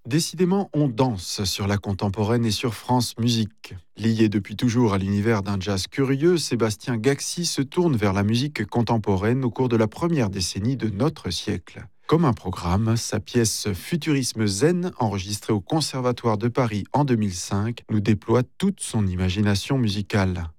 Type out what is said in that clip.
Décidément, on danse sur la contemporaine et sur France Musique. Lié depuis toujours à l'univers d'un jazz curieux, Sébastien Gaxi se tourne vers la musique contemporaine au cours de la première décennie de notre siècle. Comme un programme, sa pièce Futurisme Zen, enregistrée au Conservatoire de Paris en 2005, nous déploie toute son imagination musicale.